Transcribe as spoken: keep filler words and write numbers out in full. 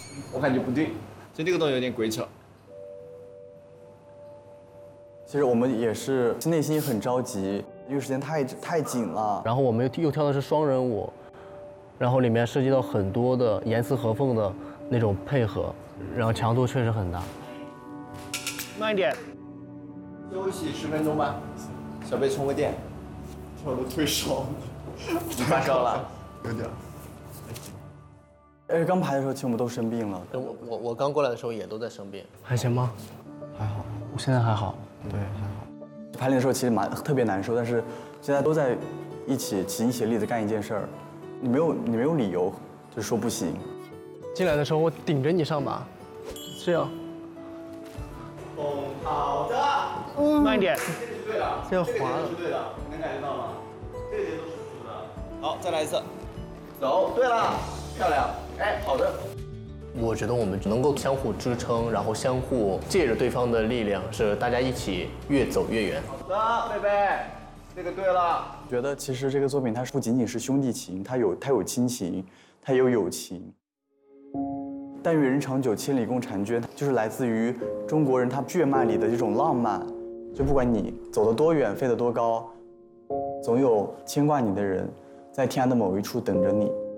我感觉不对，就这个动作有点鬼扯。 其实我们也是内心很着急，因为时间太太紧了。 然后我们又又跳的是双人舞，然后里面涉及到很多的严丝合缝的那种配合，然后强度确实很大。 慢一点，休息十分钟吧。小贝充个电，跳的退烧，你发烧了？有点。 而且刚排的时候，其实我们都生病了。 我我我刚过来的时候也都在生病。 还行吗？ 还好， 我现在还好。 对，还好。排练的时候其实蛮特别难受，但是现在都在一起齐心协力的干一件事儿，你没有你没有理由就说不行。 进来的时候我顶着你上吧，这样。 好的，慢一点，这个是对的， 这样滑了， 是对的，你能感觉到吗？这个节奏是输的。好，再来一次。走，对了，漂亮。哎，好的。 我觉得我们能够相互支撑，然后相互借着对方的力量，是大家一起越走越远。 好的，贝贝，这个对了。 觉得其实这个作品它不仅仅是兄弟情，它有它有亲情，它也有友情。但愿人长久，千里共婵娟，就是来自于中国人他血脉里的这种浪漫。就不管你走得多远，飞得多高，总有牵挂你的人在天涯的某一处等着你。